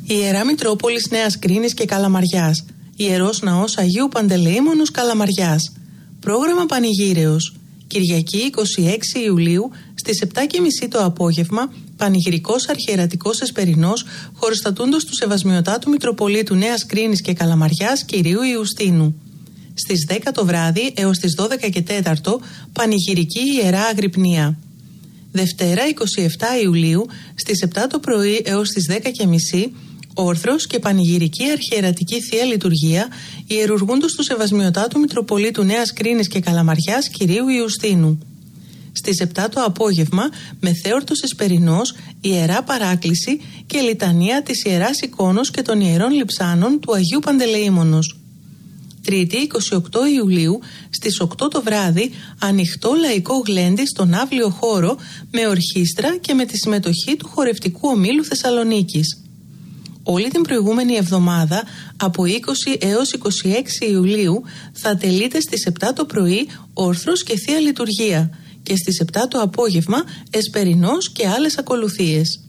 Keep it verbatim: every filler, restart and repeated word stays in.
Ιερά Μητρόπολης Νέας Κρίνης και Καλαμαριάς. Ιερός Ναός Αγίου Παντελεήμονος Καλαμαριάς. Πρόγραμμα Πανηγύρεως. Κυριακή εικοστή έκτη Ιουλίου στις επτά και μισή το απόγευμα, πανηγυρικός αρχιερατικός εσπερινός χωροστατούντος του Σεβασμιωτάτου Μητροπολίτου Νέας Κρίνης και Καλαμαριάς Κυρίου Ιουστίνου. Στις δέκα το βράδυ έως τις δώδεκα και τέσσερα πανηγυρική Ιερά Αγρυπνία. Δευτέρα εικοστή εβδόμη Ιουλίου στις επτά το πρωί έως τις δέκα και μισή όρθρος και πανηγυρική αρχιερατική Θεία Λειτουργία ιερουργούντος του Σεβασμιωτάτου Μητροπολίτου Νέας Κρίνης και Καλαμαριάς Κυρίου Ιουστίνου. Στις επτά το απόγευμα μεθέορτος εσπερινός Ιερά Παράκληση και λιτανία της Ιεράς Εικόνος και των Ιερών Λειψάνων του Αγίου Παντελεήμονος. Τρίτη εικοστή όγδοη Ιουλίου στις οκτώ το βράδυ ανοιχτό λαϊκό γλέντι στον αύλιο χώρο με ορχήστρα και με τη συμμετοχή του χορευτικού ομίλου Θεσσαλονίκης. Όλη την προηγούμενη εβδομάδα από είκοσι έως είκοσι έξι Ιουλίου θα τελείται στις επτά το πρωί όρθρος και Θεία Λειτουργία και στις επτά το απόγευμα εσπερινός και άλλες ακολουθίες.